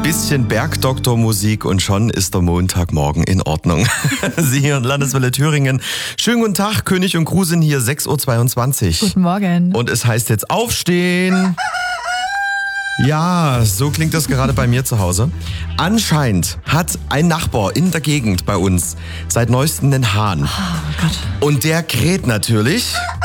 Bisschen Bergdoktormusik und schon ist der Montagmorgen in Ordnung. Sie hier in Landeswelle Thüringen. Schönen guten Tag, König und Crew sind hier, 6.22 Uhr. Guten Morgen. Und es heißt jetzt aufstehen. Ja, so klingt das gerade bei mir zu Hause. Anscheinend hat ein Nachbar in der Gegend bei uns seit neuestem einen Hahn. Oh Gott. Und der kräht natürlich.